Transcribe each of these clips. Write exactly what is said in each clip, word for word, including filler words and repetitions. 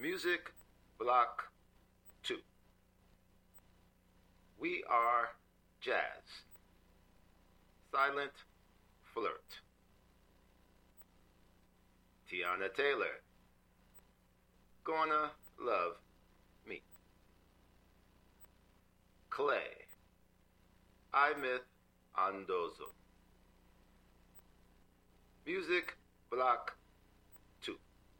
Music Block two. We are jazz. Silent Flirt. Tiana Taylor. Gonna Love Me. Clay. Imith Andozo. Music Block two.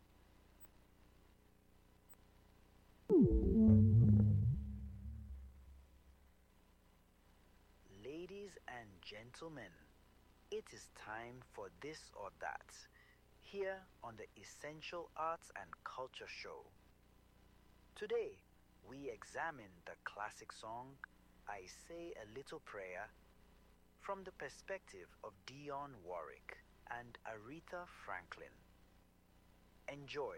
Ladies and gentlemen, it is time for This or That, here on the Essential Arts and Culture Show. Today, we examine the classic song, I Say a Little Prayer, from the perspective of Dionne Warwick and Aretha Franklin. Enjoy.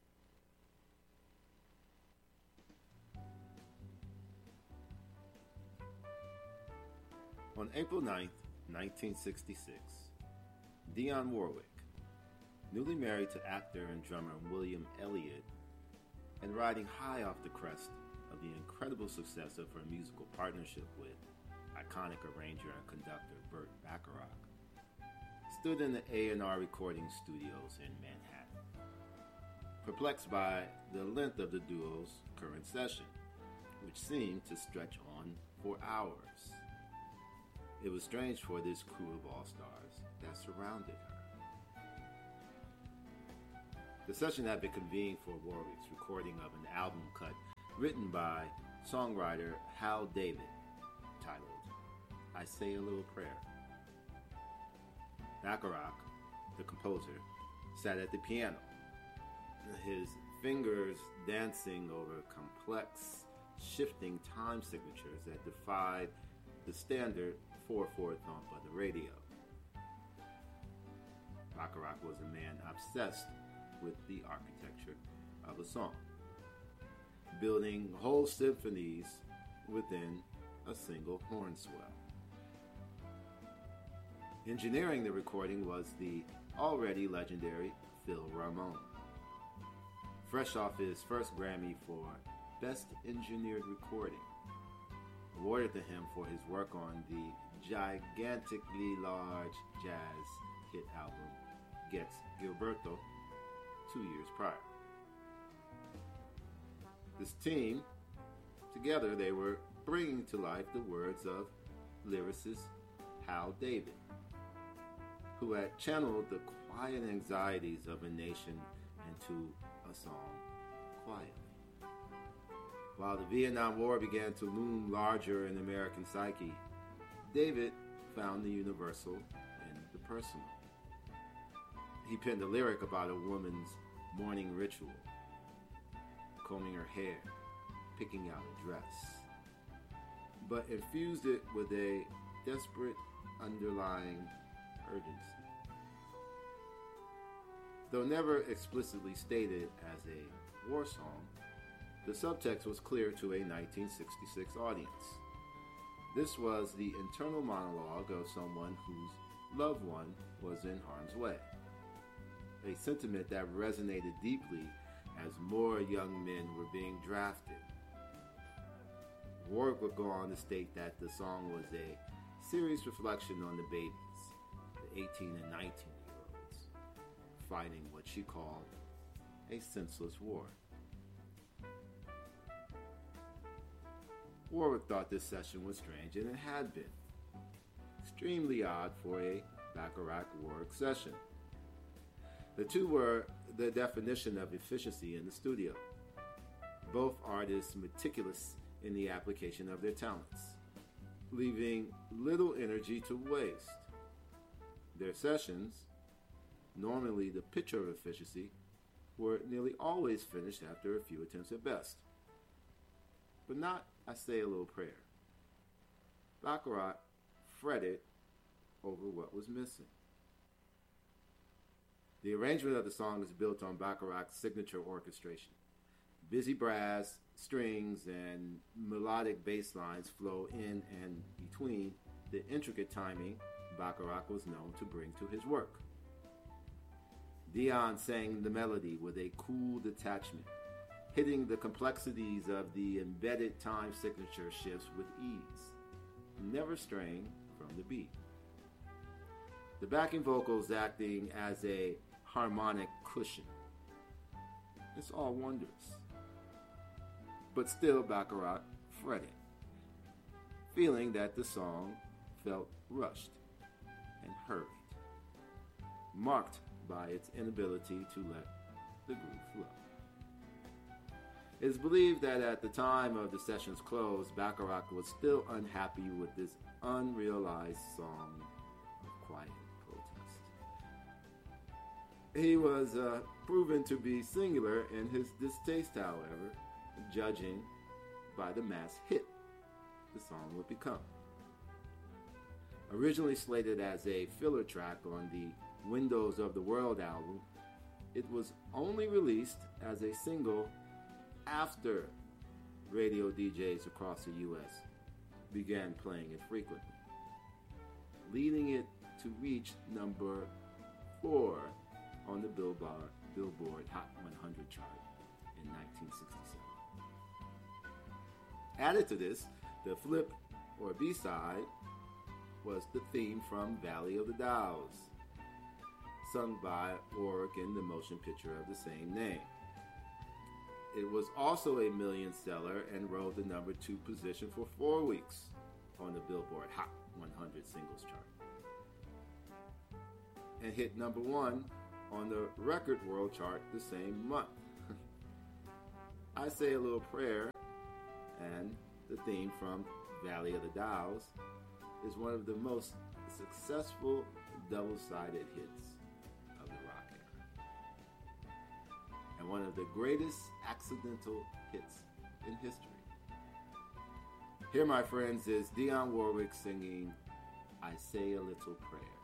On April ninth, nineteen sixty-six, Dionne Warwick, newly married to actor and drummer William Elliott, and riding high off the crest of the incredible success of her musical partnership with iconic arranger and conductor Burt Bacharach, stood in the A and R recording studios in Manhattan, perplexed by the length of the duo's current session, which seemed to stretch on for hours. It was strange for this crew of all-stars that surrounded her. The session had been convened for Warwick's recording of an album cut written by songwriter Hal David, titled I Say a Little Prayer. Bacharach, the composer, sat at the piano, his fingers dancing over complex, shifting time signatures that defied the standard four four thump of the radio. Bacharach was a man obsessed with the architecture of a song, building whole symphonies within a single horn swell. Engineering the recording was the already legendary Phil Ramone, fresh off his first Grammy for Best Engineered Recording, awarded to him for his work on the gigantically large jazz hit album Gets Gilberto two years prior. This team, together they were bringing to life the words of lyricist Hal David, who had channeled the quiet anxieties of a nation into a song quietly. While the Vietnam War began to loom larger in American psyche, David found the universal in the personal. He penned a lyric about a woman's morning ritual, combing her hair, picking out a dress, but infused it with a desperate underlying urgency. Though never explicitly stated as a war song, the subtext was clear to a nineteen sixty-six audience. This was the internal monologue of someone whose loved one was in harm's way, a sentiment that resonated deeply as more young men were being drafted. Warwick would go on to state that the song was a serious reflection on the babies, the eighteen and nineteen-year-olds, fighting what she called a senseless war. Warwick thought this session was strange, and it had been. Extremely odd for a Bacharach-Warwick session. The two were the definition of efficiency in the studio. Both artists meticulous in the application of their talents, leaving little energy to waste. Their sessions, normally the picture of efficiency, were nearly always finished after a few attempts at best. But not I Say a Little Prayer. Bacharach fretted over what was missing. The arrangement of the song is built on Bacharach's signature orchestration. Busy brass, strings, and melodic bass lines flow in and between the intricate timing Bacharach was known to bring to his work. Dionne sang the melody with a cool detachment, hitting the complexities of the embedded time signature shifts with ease, never straying from the beat. The backing vocals acting as a harmonic cushion. It's all wondrous. But still Bacharach fretted, feeling that the song felt rushed and hurried, marked by its inability to let the groove flow. It is believed that at the time of the session's close, Bacharach was still unhappy with this unrealized song of quiet protest. He was uh, proven to be singular in his distaste, however, judging by the mass hit the song would become. Originally slated as a filler track on the Windows of the World album, it was only released as a single after radio D Js across the U S began playing it frequently, leading it to reach number four on the Billboard, Billboard Hot one hundred chart in nineteen sixty-seven. Added to this, the flip or B-side was the theme from Valley of the Dolls, sung by Warwick in the motion picture of the same name. It was also a million seller and rode the number two position for four weeks on the Billboard Hot one hundred singles chart, and hit number one on the Record World chart the same month. I Say a Little Prayer, and the theme from Valley of the Dolls, is one of the most successful double-sided hits of the rock era, and one of the greatest accidental hits in history. Here, my friends, is Dionne Warwick singing I Say a Little Prayer.